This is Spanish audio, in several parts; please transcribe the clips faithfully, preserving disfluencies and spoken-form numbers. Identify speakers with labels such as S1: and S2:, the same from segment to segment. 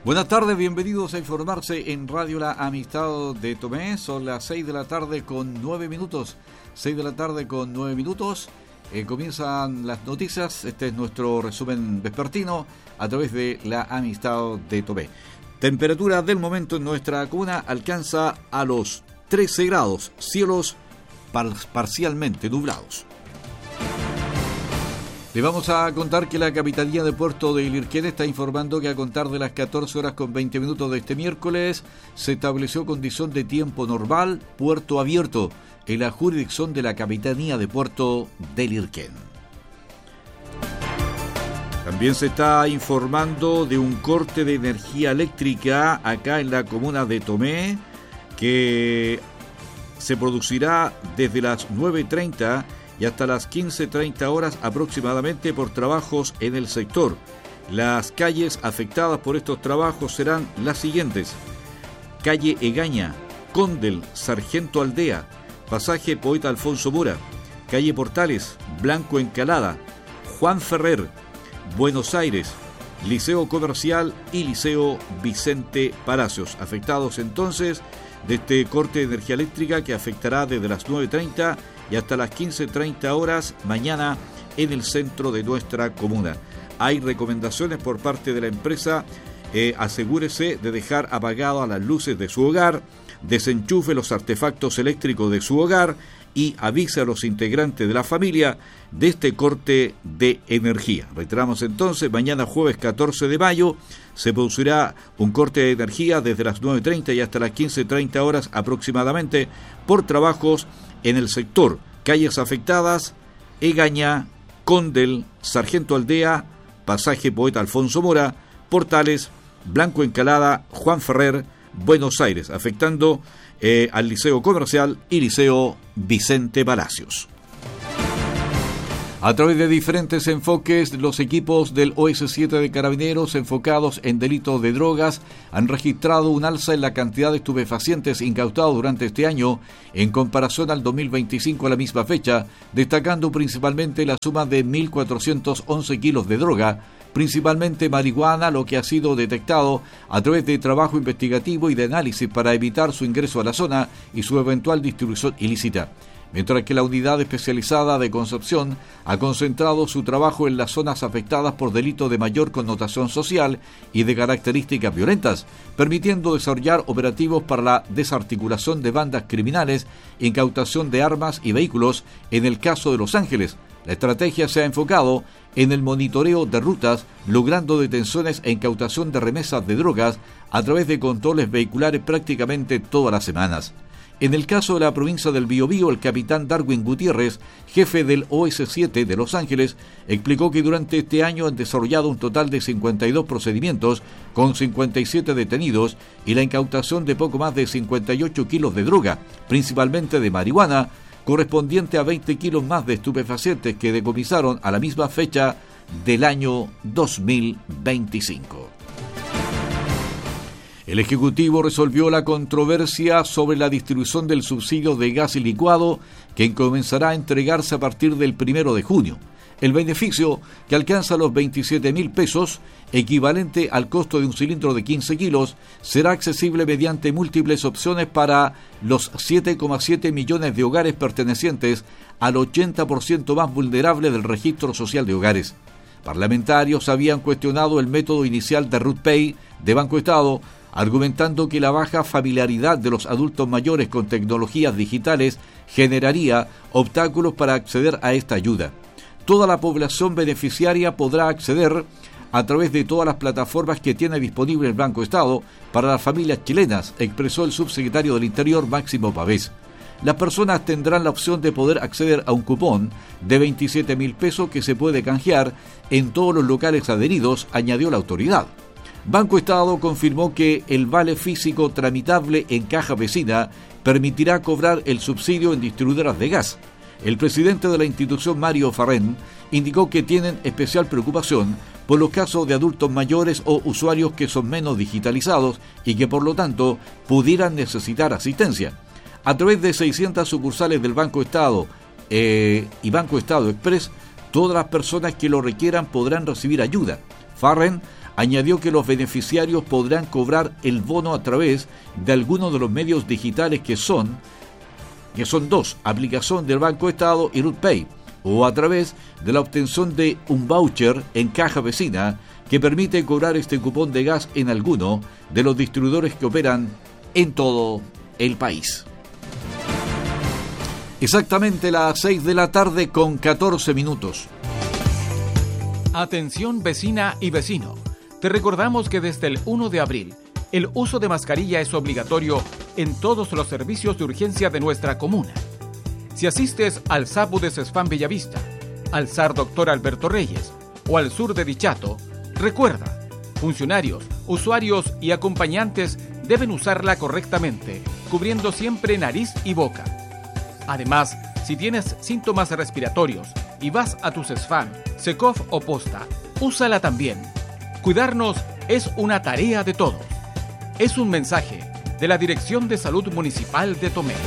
S1: Buenas tardes, bienvenidos a informarse en Radio La Amistad de Tomé. Son las seis de la tarde con nueve minutos. seis de la tarde con nueve minutos. Eh, comienzan las noticias. Este es nuestro resumen vespertino a través de La Amistad de Tomé. Temperatura del momento en nuestra comuna alcanza a los trece grados. Cielos par- parcialmente nublados. Le vamos a contar que la Capitanía de Puerto de Lirquén está informando que a contar de las catorce horas con veinte minutos de este miércoles se estableció condición de tiempo normal, puerto abierto, en la jurisdicción de la Capitanía de Puerto de Lirquén. También se está informando de un corte de energía eléctrica acá en la comuna de Tomé, que se producirá desde las nueve treinta y hasta las quince treinta horas aproximadamente por trabajos en el sector. Las calles afectadas por estos trabajos serán las siguientes: calle Egaña, Condel, Sargento Aldea, pasaje Poeta Alfonso Mora, calle Portales, Blanco Encalada, Juan Ferrer, Buenos Aires, Liceo Comercial y Liceo Vicente Palacios. Afectados entonces de este corte de energía eléctrica que afectará desde las nueve treinta y hasta las quince treinta horas mañana en el centro de nuestra comuna. Hay recomendaciones por parte de la empresa. Eh, asegúrese de dejar apagadas las luces de su hogar, desenchufe los artefactos eléctricos de su hogar y avise a los integrantes de la familia de este corte de energía. Reiteramos entonces, mañana jueves catorce de mayo se producirá un corte de energía desde las nueve treinta y hasta las quince treinta horas aproximadamente por trabajos en el sector. Calles afectadas: Egaña, Condel, Sargento Aldea, pasaje Poeta Alfonso Mora, Portales, Blanco Encalada, Juan Ferrer, Buenos Aires, afectando eh, al Liceo Comercial y Liceo Vicente Palacios. A través de diferentes enfoques, los equipos del O S siete de Carabineros enfocados en delitos de drogas han registrado un alza en la cantidad de estupefacientes incautados durante este año en comparación al dos mil veinticinco a la misma fecha, destacando principalmente la suma de mil cuatrocientos once kilos de droga, principalmente marihuana, lo que ha sido detectado a través de trabajo investigativo y de análisis para evitar su ingreso a la zona y su eventual distribución ilícita. Mientras que la unidad especializada de Concepción ha concentrado su trabajo en las zonas afectadas por delitos de mayor connotación social y de características violentas, permitiendo desarrollar operativos para la desarticulación de bandas criminales, incautación de armas y vehículos en el caso de Los Ángeles. La estrategia se ha enfocado en el monitoreo de rutas, logrando detenciones e incautación de remesas de drogas a través de controles vehiculares prácticamente todas las semanas. En el caso de la provincia del Biobío, el capitán Darwin Gutiérrez, jefe del O S siete de Los Ángeles, explicó que durante este año han desarrollado un total de cincuenta y dos procedimientos con cincuenta y siete detenidos y la incautación de poco más de cincuenta y ocho kilos de droga, principalmente de marihuana, correspondiente a veinte kilos más de estupefacientes que decomisaron a la misma fecha del año dos mil veinticinco. El Ejecutivo resolvió la controversia sobre la distribución del subsidio de gas y licuado que comenzará a entregarse a partir del primero de junio. El beneficio, que alcanza los veintisiete mil pesos, equivalente al costo de un cilindro de quince kilos, será accesible mediante múltiples opciones para los siete coma siete millones de hogares pertenecientes al ochenta por ciento más vulnerable del Registro Social de Hogares. Parlamentarios habían cuestionado el método inicial de RUTPay de Banco Estado, argumentando que la baja familiaridad de los adultos mayores con tecnologías digitales generaría obstáculos para acceder a esta ayuda. Toda la población beneficiaria podrá acceder a través de todas las plataformas que tiene disponible el Banco Estado para las familias chilenas, expresó el subsecretario del Interior Máximo Pavés. Las personas tendrán la opción de poder acceder a un cupón de veintisiete mil pesos que se puede canjear en todos los locales adheridos, añadió la autoridad. Banco Estado confirmó que el vale físico tramitable en caja vecina permitirá cobrar el subsidio en distribuidoras de gas. El presidente de la institución, Mario Farrén, indicó que tienen especial preocupación por los casos de adultos mayores o usuarios que son menos digitalizados y que por lo tanto pudieran necesitar asistencia. A través de seiscientas sucursales del Banco Estado eh, y Banco Estado Express, todas las personas que lo requieran podrán recibir ayuda. Farrén añadió que los beneficiarios podrán cobrar el bono a través de algunos de los medios digitales que son, que son dos, aplicación del Banco Estado y RUTPay, o a través de la obtención de un voucher en caja vecina que permite cobrar este cupón de gas en alguno de los distribuidores que operan en todo el país. Exactamente las seis de la tarde con catorce minutos.
S2: Atención vecina y vecino. Te recordamos que desde el primero de abril, el uso de mascarilla es obligatorio en todos los servicios de urgencia de nuestra comuna. Si asistes al SAPU de Cesfán Bellavista, al S A R Doctor Alberto Reyes o al sur de Dichato, recuerda, funcionarios, usuarios y acompañantes deben usarla correctamente, cubriendo siempre nariz y boca. Además, si tienes síntomas respiratorios y vas a tu Cesfán, Secof o Posta, úsala también. Cuidarnos es una tarea de todos. Es un mensaje de la Dirección de Salud Municipal de Tomé.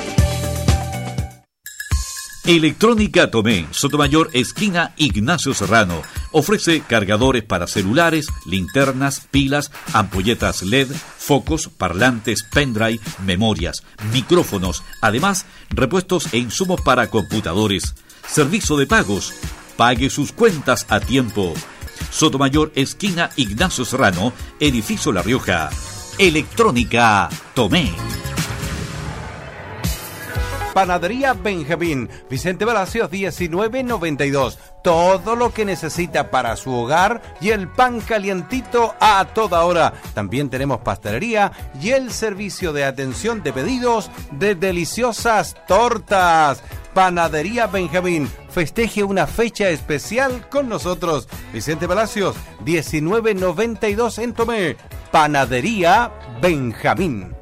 S1: Electrónica Tomé, Sotomayor, esquina Ignacio Serrano. Ofrece cargadores para celulares, linternas, pilas, ampolletas L E D, focos, parlantes, pendrive, memorias, micrófonos. Además, repuestos e insumos para computadores. Servicio de pagos. Pague sus cuentas a tiempo. Sotomayor, esquina Ignacio Serrano, edificio La Rioja. Electrónica Tomé.
S3: Panadería Benjamín, Vicente Palacios diecinueve noventa y dos. Todo lo que necesita para su hogar y el pan calientito a toda hora. También tenemos pastelería y el servicio de atención de pedidos de deliciosas tortas. Panadería Benjamín, festeje una fecha especial con nosotros. Vicente Palacios diecinueve noventa y dos en Tomé. Panadería Benjamín.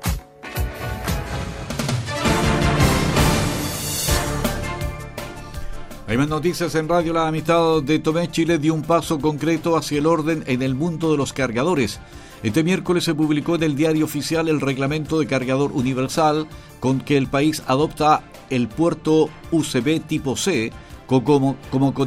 S1: Hay más noticias en Radio La Amistad de Tomé. Chile dio un paso concreto hacia el orden en el mundo de los cargadores. Este miércoles se publicó en el Diario Oficial el reglamento de cargador universal con que el país adopta el puerto U S B tipo C como, como